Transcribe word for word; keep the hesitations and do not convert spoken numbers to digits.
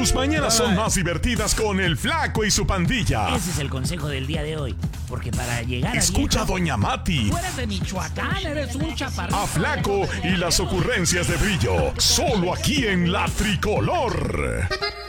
Tus mañanas son más divertidas con el Flaco y su pandilla. Ese es el consejo del día de hoy. Porque para llegar a Escucha a viejo, Doña Mati, Tú eres de Michoacán, eres un chaparrito. a Flaco y las ocurrencias de Brillo. Solo aquí en La Tricolor.